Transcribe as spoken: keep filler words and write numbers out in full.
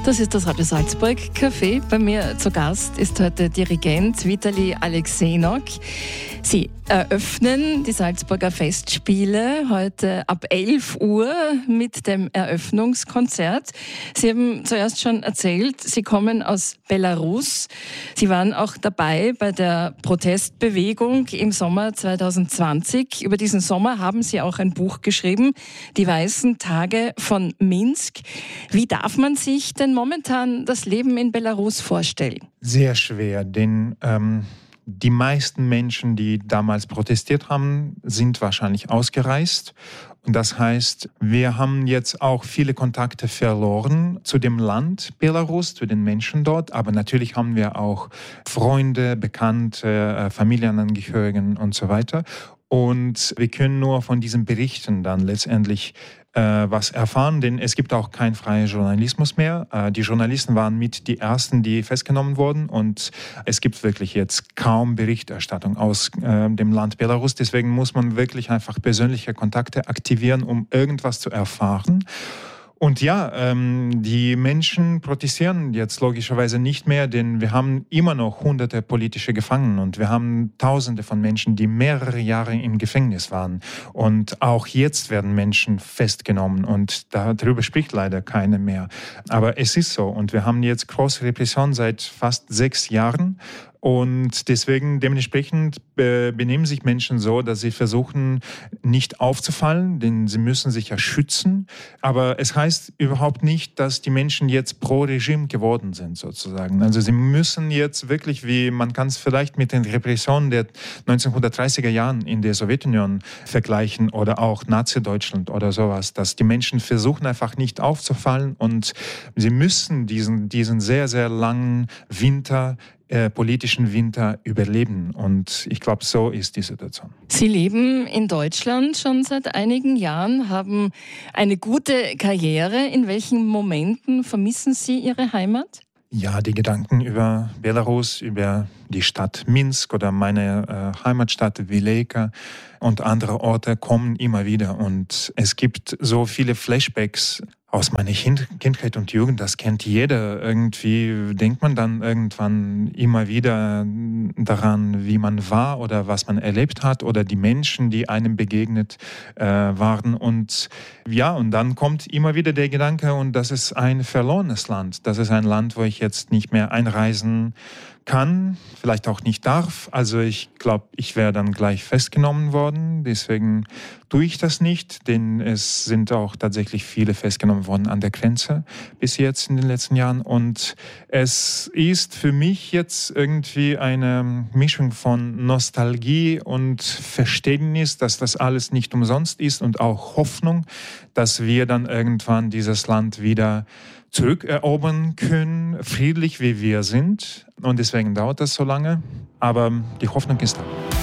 Das ist das Radio Salzburg Café. Bei mir zu Gast ist heute Dirigent Vitali Alexejnok. Sie eröffnen die Salzburger Festspiele heute ab elf Uhr mit dem Eröffnungskonzert. Sie haben zuerst schon erzählt, Sie kommen aus Belarus. Sie waren auch dabei bei der Protestbewegung im Sommer zwanzig zwanzig. Über diesen Sommer haben Sie auch ein Buch geschrieben, Die weißen Tage von Minsk. Wie darf man sich denn momentan das Leben in Belarus vorstellen? Sehr schwer, denn ähm, die meisten Menschen, die damals protestiert haben, sind wahrscheinlich ausgereist. Und das heißt, wir haben jetzt auch viele Kontakte verloren zu dem Land Belarus, zu den Menschen dort. Aber natürlich haben wir auch Freunde, Bekannte, Familienangehörigen und so weiter. Und wir können nur von diesen Berichten dann letztendlich äh, was erfahren, denn es gibt auch keinen freien Journalismus mehr. Äh, die Journalisten waren mit die Ersten, die festgenommen wurden, und es gibt wirklich jetzt kaum Berichterstattung aus äh, dem Land Belarus. Deswegen muss man wirklich einfach persönliche Kontakte aktivieren, um irgendwas zu erfahren. Und ja, ähm, die Menschen protestieren jetzt logischerweise nicht mehr, denn wir haben immer noch hunderte politische Gefangene und wir haben Tausende von Menschen, die mehrere Jahre im Gefängnis waren. Und auch jetzt werden Menschen festgenommen und darüber spricht leider keiner mehr. Aber es ist so und wir haben jetzt große Repression seit fast sechs Jahren. Und deswegen, dementsprechend äh, benehmen sich Menschen so, dass sie versuchen, nicht aufzufallen, denn sie müssen sich ja schützen. Aber es heißt überhaupt nicht, dass die Menschen jetzt pro Regime geworden sind, sozusagen. Also sie müssen jetzt wirklich, wie man kann es vielleicht mit den Repressionen der neunzehnhundertdreißiger Jahren in der Sowjetunion vergleichen oder auch Nazi-Deutschland oder sowas, dass die Menschen versuchen einfach nicht aufzufallen und sie müssen diesen, diesen sehr, sehr langen Winter Äh, politischen Winter überleben. Und ich glaube, so ist die Situation. Sie leben in Deutschland schon seit einigen Jahren, haben eine gute Karriere. In welchen Momenten vermissen Sie Ihre Heimat? Ja, die Gedanken über Belarus, über die Stadt Minsk oder meine äh, Heimatstadt Vileyka und andere Orte kommen immer wieder. Und es gibt so viele Flashbacks aus meiner Kindheit und Jugend, das kennt jeder. Irgendwie denkt man dann irgendwann immer wieder daran, wie man war oder was man erlebt hat oder die Menschen, die einem begegnet äh, waren. Und ja, und dann kommt immer wieder der Gedanke, und das ist ein verlorenes Land. Das ist ein Land, wo ich jetzt nicht mehr einreisen kann, vielleicht auch nicht darf. Also ich glaube, ich wäre dann gleich festgenommen worden. Deswegen tue ich das nicht, denn es sind auch tatsächlich viele festgenommen worden an der Grenze bis jetzt in den letzten Jahren. Und es ist für mich jetzt irgendwie eine Mischung von Nostalgie und Verständnis, dass das alles nicht umsonst ist und auch Hoffnung, dass wir dann irgendwann dieses Land wieder zurückerobern können, friedlich wie wir sind. Und deswegen dauert das so lange. Aber die Hoffnung ist da.